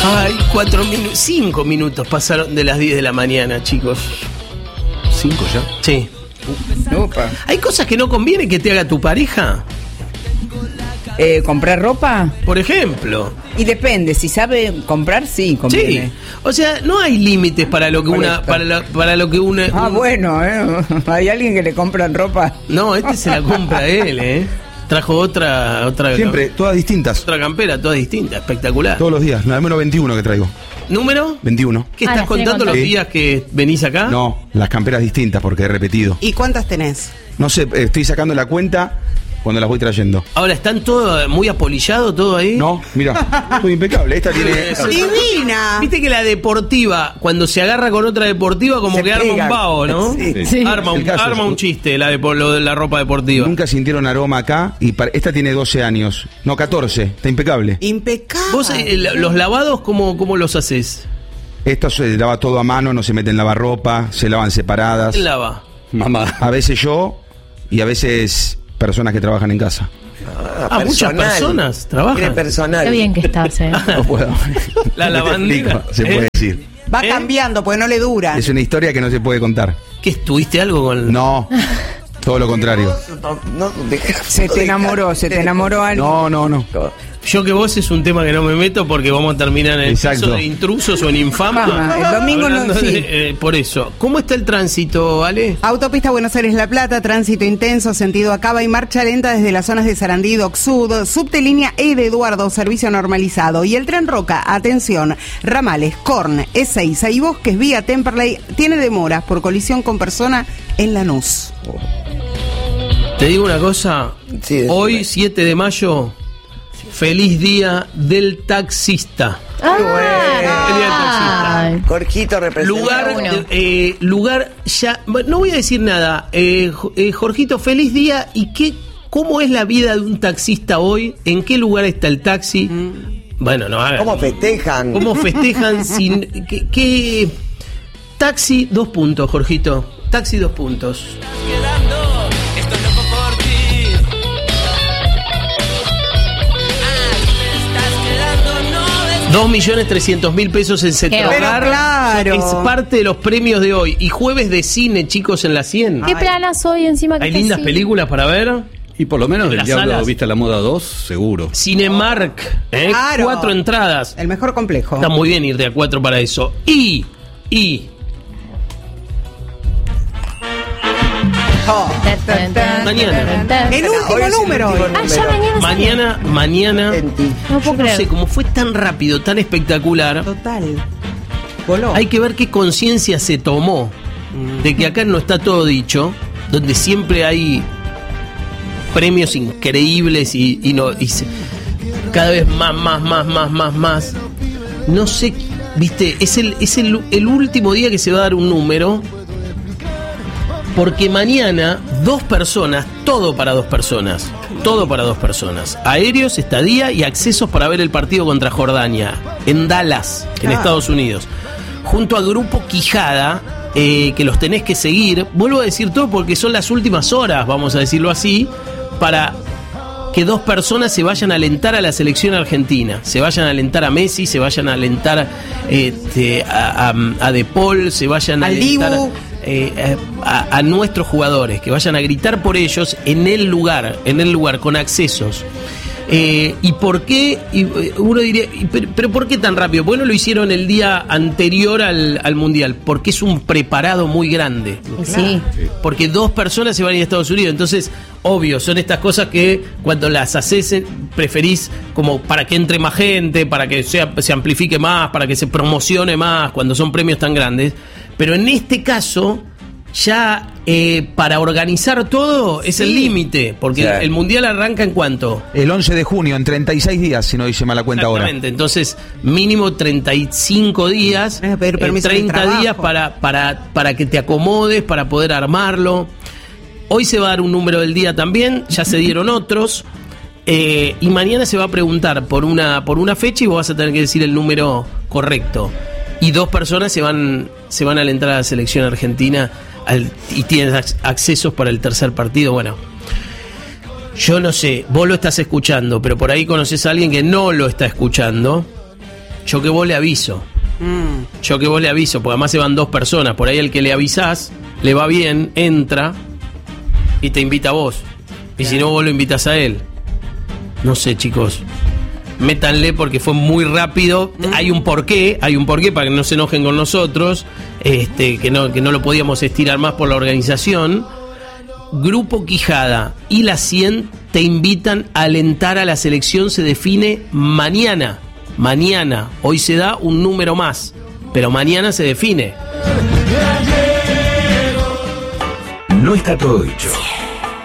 Ay, 5 minutos pasaron de las 10 de la mañana, chicos. ¿5 ya? Sí. Opa. ¿Hay cosas que no conviene que te haga tu pareja? ¿Comprar ropa? Por ejemplo. Y depende, si sabe comprar, sí, conviene. Sí. O sea, no hay límites para lo que para lo que una. Bueno, hay alguien que le compran ropa. No, este se la compra él, Trajo otra. Siempre, todas distintas. Otra campera, todas distintas, espectacular. Todos los días, al menos 21 que traigo. ¿Número? 21. ¿Qué estás contando los días que venís acá? No, las camperas distintas porque he repetido. ¿Y cuántas tenés? No sé, estoy sacando la cuenta cuando las voy trayendo. Ahora, ¿están todo muy apolillado todo ahí? No, mira, estoy impecable. Esta tiene... ¡Divina! Viste que la deportiva, cuando se agarra con otra deportiva, como Se que arma un vaho, ¿no? Sí. Arma un chiste lo de la ropa deportiva. Nunca sintieron aroma acá y esta tiene 12 años. No, 14. Está impecable. Impecable. ¿Vos los lavados cómo los haces? Esto se lava todo a mano, no se mete en lavarropa, se lavan separadas. ¿Quién lava? Mamá. A veces yo y a veces personas que trabajan en casa. Muchas personas trabajan. Tiene personal. Qué bien que estás, No puedo. La lavandera. Se puede decir. Va cambiando, porque no le dura. Es una historia que no se puede contar. ¿Qué estuviste algo con...? No, todo lo contrario. Se te enamoró alguien. No. Yo que vos es un tema que no me meto porque vamos a terminar en el caso de intrusos o en infama. El domingo no, sí. Por eso. ¿Cómo está el tránsito, Ale? Autopista Buenos Aires-La Plata, tránsito intenso, sentido Acaba y marcha lenta desde las zonas de Sarandí, Dock Sud, subtelínea E de Eduardo, servicio normalizado. Y el tren Roca, atención, ramales, Corn, E6 y Bosques, vía Temperley, tiene demoras por colisión con persona en Lanús. Te digo una cosa, Sí, hoy 7 de mayo, feliz día del taxista. Ah, El día del taxista. Jorgito representa. Lugar ya, no voy a decir nada. Jorgito, feliz día. ¿Y cómo es la vida de un taxista hoy? ¿En qué lugar está el taxi? Bueno, no hagan. ¿Cómo festejan? ¿Cómo festejan sin qué taxi 2 puntos, Jorgito? Taxi 2 puntos. 2.300.000 pesos en Cetrogar. Pero claro. Es parte de los premios de hoy. Y jueves de cine, chicos, en la 100. ¿Qué planas hoy encima? Hay lindas películas para ver. Y por lo menos En del las Diablo salas. Viste a la Moda 2, seguro. Cinemark, Claro. 4 entradas. El mejor complejo. Está muy bien ir de a 4 para eso. Y mañana. El último número. Ah, ya Mañana. No puedo No sé, creer. como fue tan rápido, tan espectacular. Total. Voló. Hay que ver qué conciencia se tomó de que acá no está todo dicho, donde siempre hay premios increíbles y cada vez más. No sé, viste, es el último día que se va a dar un número, porque mañana 2 personas, todo para 2 personas, aéreos, estadía y accesos para ver el partido contra Jordania en Dallas, en Estados Unidos, junto a Grupo Quijada, que los tenés que seguir. Vuelvo a decir todo porque son las últimas horas, vamos a decirlo así, para que 2 personas se vayan a alentar a la selección argentina, se vayan a alentar a Messi, se vayan a alentar a De Paul, se vayan a Al alentar Dibu. a nuestros jugadores, que vayan a gritar por ellos en el lugar, con accesos. ¿Y por qué? Uno diría, ¿pero por qué tan rápido? Bueno, lo hicieron el día anterior al Mundial, porque es un preparado muy grande. Sí. Porque 2 personas se van a ir a Estados Unidos. Entonces, obvio, son estas cosas que cuando las haces preferís como para que entre más gente, para que se amplifique más, para que se promocione más, cuando son premios tan grandes. Pero en este caso, ya para organizar todo es el límite, porque Sí. el Mundial arranca ¿en cuánto? El 11 de junio, en 36 días, si no hice mala cuenta ahora. Exactamente, entonces mínimo 35 días, Vas a pedir permiso en el 30 días trabajo. para que te acomodes, para poder armarlo. Hoy se va a dar un número del día también, ya se dieron otros, y mañana se va a preguntar por una fecha y vos vas a tener que decir el número correcto. Y 2 personas se van a alentar a la selección argentina y tienes accesos para el tercer partido. Bueno, yo no sé, vos lo estás escuchando, pero por ahí conoces a alguien que no lo está escuchando yo que vos le aviso. Yo que vos le aviso, porque además se van 2 personas. Por ahí el que le avisás, le va bien, entra y te invita a vos. Y si no, vos lo invitas a él. No sé, chicos. Métanle porque fue muy rápido. Hay un porqué para que no se enojen con nosotros. Que no lo podíamos estirar más por la organización. Grupo Quijada y la 100 te invitan a alentar a la selección. Se define mañana. Mañana. Hoy se da un número más, pero mañana se define. No está todo dicho.